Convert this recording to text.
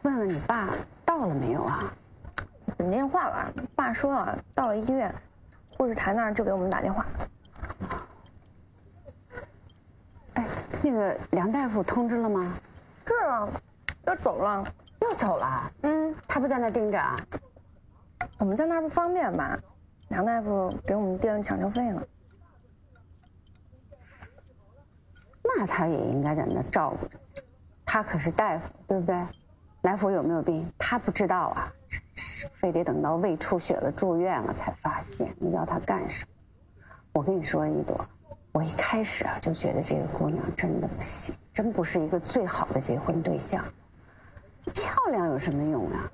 问问你爸到了没有啊？ 等电话了，爸说啊，到了医院，护士台那儿就给我们打电话。 哎，那个梁大夫通知了吗？ 是啊，要走了。 又走了？他不在那盯着啊？ 我们在那儿不方便吧？梁大夫给我们垫了抢救费呢。 那他也应该在那照顾着，他可是大夫，对不对？来福有没有病，他不知道啊，非得等到胃出血了住院了才发现，你要他干什么？我跟你说，一朵，我一开始啊就觉得这个姑娘真的不行，真不是一个最好的结婚对象。漂亮有什么用啊？